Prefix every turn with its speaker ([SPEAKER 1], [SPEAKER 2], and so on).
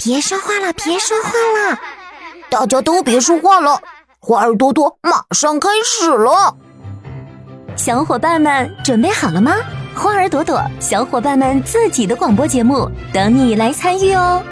[SPEAKER 1] 别说话了，别说话了，
[SPEAKER 2] 大家都别说话了，花儿朵朵马上开始了。
[SPEAKER 3] 小伙伴们准备好了吗？花儿朵朵小伙伴们自己的广播节目等你来参与哦。